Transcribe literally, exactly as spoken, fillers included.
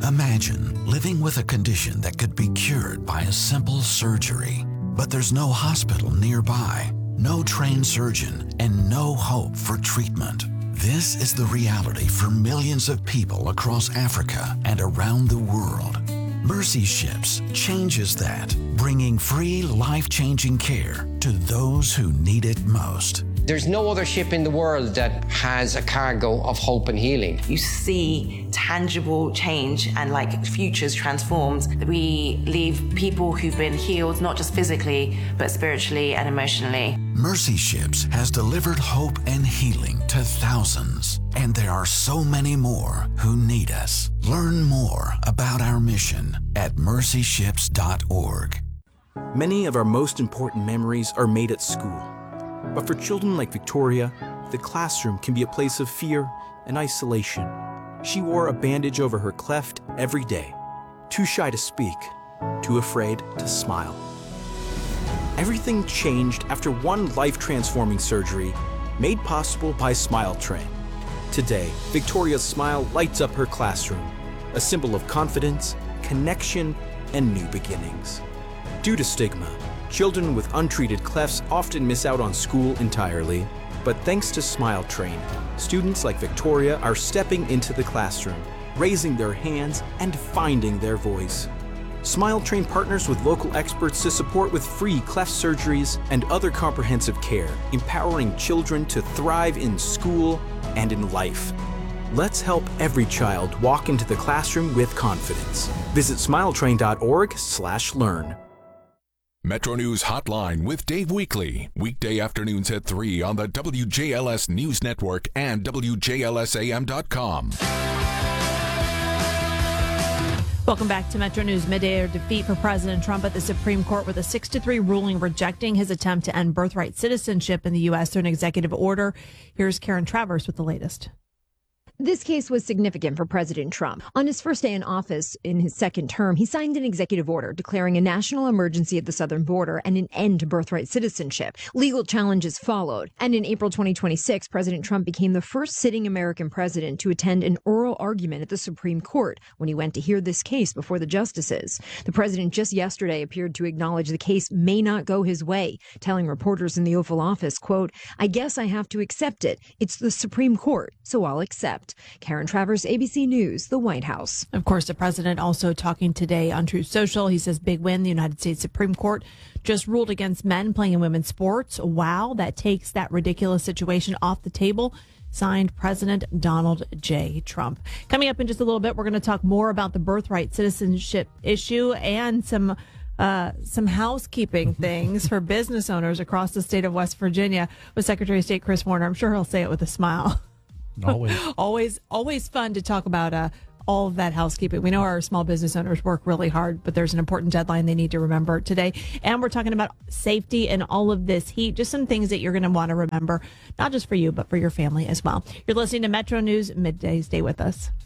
Imagine living with a condition that could be cured by a simple surgery, but there's no hospital nearby, no trained surgeon, and no hope for treatment. This is the reality for millions of people across Africa and around the world. Mercy Ships changes that, bringing free, life-changing care to those who need it most. There's no other ship in the world that has a cargo of hope and healing. You see tangible change and like futures transformed. We leave people who've been healed, not just physically, but spiritually and emotionally. Mercy Ships has delivered hope and healing to thousands, and there are so many more who need us. Learn more about our mission at mercy ships dot org. Many of our most important memories are made at school. But for children like Victoria, the classroom can be a place of fear and isolation. She wore a bandage over her cleft every day, too shy to speak, too afraid to smile. Everything changed after one life-transforming surgery made possible by Smile Train. Today, Victoria's smile lights up her classroom, a symbol of confidence, connection, and new beginnings. Due to stigma, children with untreated clefts often miss out on school entirely, but thanks to Smile Train, students like Victoria are stepping into the classroom, raising their hands and finding their voice. Smile Train partners with local experts to support with free cleft surgeries and other comprehensive care, empowering children to thrive in school and in life. Let's help every child walk into the classroom with confidence. Visit smile train dot org slash learn. Metro News Hotline with Dave Weekly, weekday afternoons at three on the W J L S News Network and W J L S A M dot com. Welcome back to Metro News. Midday defeat for President Trump at the Supreme Court with a six to three ruling rejecting his attempt to end birthright citizenship in the U S through an executive order. Here's Karen Travers with the latest. This case was significant for President Trump. On his first day in office in his second term, he signed an executive order declaring a national emergency at the southern border and an end to birthright citizenship. Legal challenges followed. And in April twenty twenty-six, President Trump became the first sitting American president to attend an oral argument at the Supreme Court when he went to hear this case before the justices. The president just yesterday appeared to acknowledge the case may not go his way, telling reporters in the Oval Office, quote, "I guess I have to accept it. It's the Supreme Court, so I'll accept." Karen Travers, A B C News, the White House. Of course, the president also talking today on Truth Social. He says, big win. The United States Supreme Court just ruled against men playing in women's sports. Wow, that takes that ridiculous situation off the table. Signed, President Donald J. Trump. Coming up in just a little bit, we're going to talk more about the birthright citizenship issue and some Uh, some housekeeping things for business owners across the state of West Virginia with Secretary of State Chris Warner. I'm sure he'll say it with a smile. Always. always, always fun to talk about uh, all of that housekeeping. We know our small business owners work really hard, but there's an important deadline they need to remember today. And we're talking about safety and all of this heat, just some things that you're going to want to remember, not just for you, but for your family as well. You're listening to Metro News Midday. Stay with us.